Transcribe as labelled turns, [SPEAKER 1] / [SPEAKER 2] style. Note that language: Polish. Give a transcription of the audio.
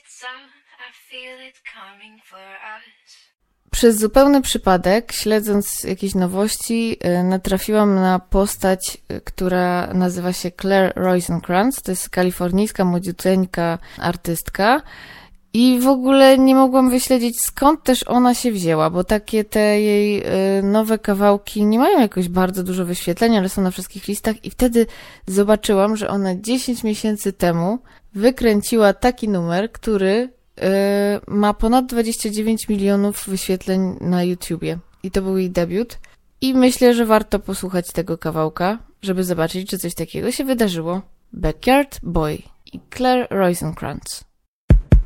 [SPEAKER 1] lights out, I feel it coming for us.
[SPEAKER 2] Przez zupełny przypadek, śledząc jakieś nowości, natrafiłam na postać, która nazywa się Claire Rosencrantz. To jest kalifornijska młodziuteńka artystka. I w ogóle nie mogłam wyśledzić, skąd też ona się wzięła, bo takie te jej nowe kawałki nie mają jakoś bardzo dużo wyświetleń, ale są na wszystkich listach i wtedy zobaczyłam, że ona 10 miesięcy temu wykręciła taki numer, który ma ponad 29 milionów wyświetleń na YouTubie. I to był jej debiut. I myślę, że warto posłuchać tego kawałka, żeby zobaczyć, czy coś takiego się wydarzyło. Backyard Boy i Claire Rosencrantz.